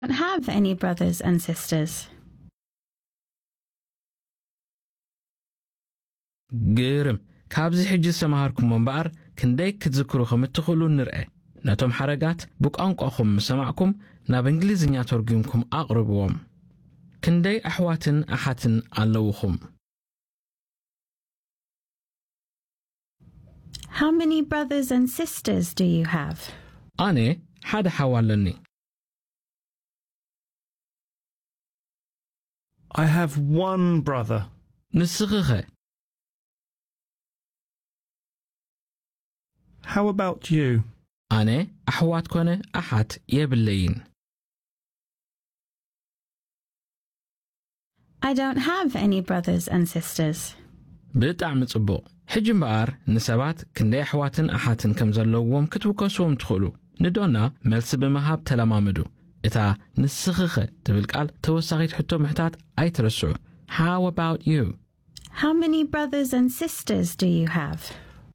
don't have any brothers and sisters. قرم كابزي حجي سماهاركم منبعر كندي كتذكروكم اتخلون نرأي ناتم حرقات بقانقاكم مسمعكم ناب انجليزنيا ترجمكم أقربوهم كندي أحواتن أحاتن علوخم. How many brothers and sisters do you have? أنا حدا حوالني. I have one brother. نسخخه. How about you? أنا أحوات كونه أحد يبلين. I don't have any brothers and sisters. بطعم صبو حجم بقار نسبات كندي أحواتن أحاتن كم زلوهم كتوكسوهم تخلو ندونا ملس بمهاب تلمامدو إتا نسخخة تبالقال توساقيت حتو محتات أي ترسعو. How about you? How many brothers and sisters do you have?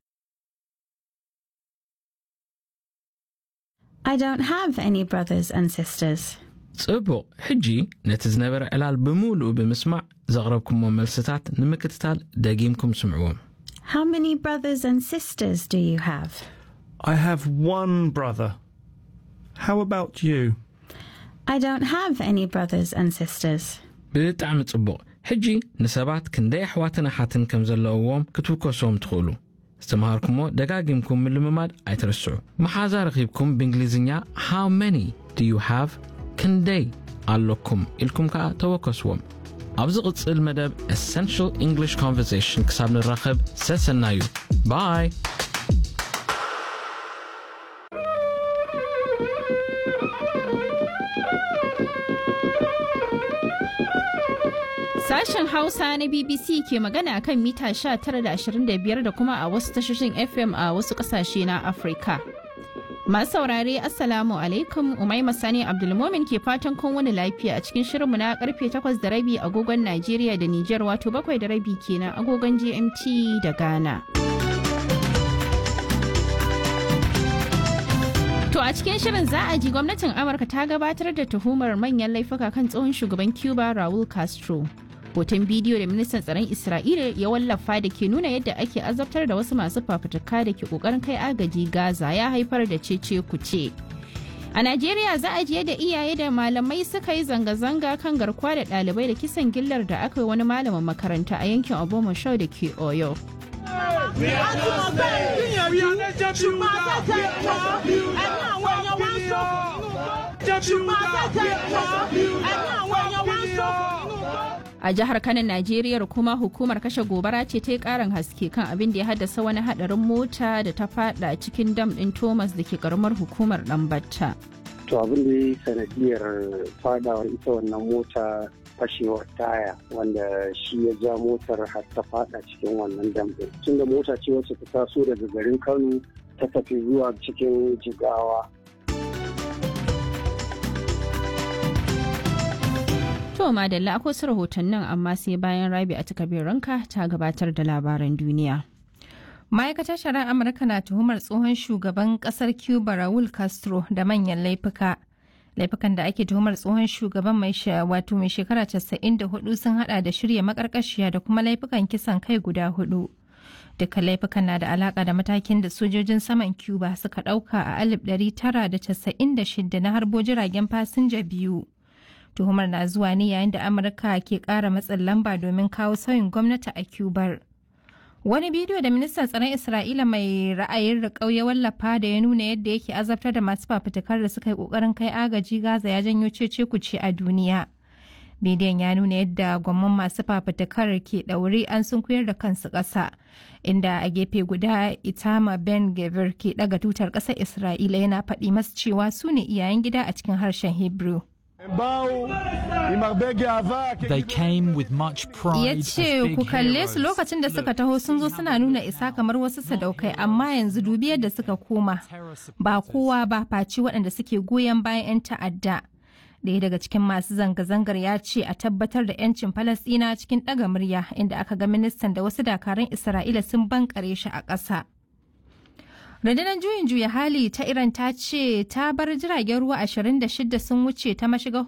I don't have any brothers and sisters. صبو حجي نتزنبر علال بمولو بمسمع زغربكم وملستات نمكتتال داقيمكم سمعوهم. How many brothers and sisters do you have? I have one brother. How about you? I don't have any brothers and sisters. بطعم صبو حجي نسبات كندي أحواتن أحاتن كم زلوهم كتوكسوهم تخولو استمهاركمو دقاقيمكم من المماد أي ترسعو. محازا رغيبكم بإنجليزينيا how many do you have كندي علوكم إلكم كا توكسوهم. أبزغط المدب Essential English Conversation كسابنا الرقب سسنايو. باي. Sashen Hausa na BBC ke magana kan mita 19.25 da kuma a wasu tashoshin FM a wasu kasashe na Afirka. Masu saurare Assalamu alaikum, Umaima Sani Abdulmomin ke fatan kun wani lafiya a cikin shirinmu na karfe 8:30 agogon Najeriya da Nijar wato 7:30 kenan agogon GMT da Ghana. To a cikin shirin za a ji gwamnatin Amurka ta gabatar da tuhumar manyan laifuka kan tsohon shugaban Cuba Raul Castro. Hoton bidiyo da ministan tsaron Isra'ila ya wallafa da ke nuna yadda ake azabtar da wasu masu fafutuka da ke kokarin kai agaji Gaza ya haifar da cece kuce. A Najeriya za a ji yadda iyaye da malamai suka yi zanga-zanga kan garkuwa da ɗalibai da kisan gillar da aka yi wani malamin makaranta a yankin Obomoshau da ke Oyo. A jihar Kano Najeriya kuma hukumar kashe gobara ce ta yi karin haske kan abin da ya haddasa wani hadarin mota da ta fada cikin dam din Thomas da ke karamar hukumar Dambatta. To abin da ya sanadiyar fadawar ita wannan mota fashewar taya wanda shi ya ja motar har ta fada cikin wannan dam din. Tunda mota ce wacce ta taso daga garin Kano ta tafi zuwa cikin Jigawa. To madalla akwai su rahotannin amma sai bayan Rabi a ranka ta gabatar da labaran duniya. Ma'aikatar shari'ar Amurka na tuhumar tsohon shugaban kasar Cuba Raul Castro da manyan laifuka. Laifukan da ake tuhumar tsohon shugaban mai shekara 94 sun hada da shirya makarkashiya da kuma laifukan kisan kai guda 4. Dukkan laifukan na da alaka da matakin da sojojin saman Cuba suka dauka a 1996 na harbo jiragen fasinja 2. Tuhumar na zuwa ne yayin da Amurka ke ƙara matsin lamba domin kawo sauyin gwamnati a Cubar. Wani bidiyo da ministan tsaron Isra'ila mai ra'ayin riƙau ya wallafa da ya nuna yadda yake azabtar da masu fafutukar da suka yi ƙoƙarin kai agaji Gaza ya janyo cece-kuce a duniya. Bidiyon ya nuna yadda gwamman masu fafutukar ke ɗaure an sunkuyar da kansu ƙasa, inda a gefe guda Itamar Ben-Gvir ke ɗaga tutar ƙasar Isra'ila yana faɗi masu cewa su ne iyayen gida a cikin harshen Hebrew. They came with much pride. Ya ce ku kalle su lokacin da suka taho sun zo suna nuna isa kamar wasu sadaukai amma yanzu dubi yadda suka koma ba kowa ba faci waɗanda suke goyon bayan 'yan ta'adda. Daya daga cikin masu zanga-zangar ya ce a tabbatar da 'yancin Falasɗina cikin ɗaga murya inda aka ga ministan da wasu dakarun Isra'ila sun bankare shi a ƙasa. Rundunar juyin juya hali ta Iran ta ce ta bar jiragen ruwa 26 sun wuce ta mashigar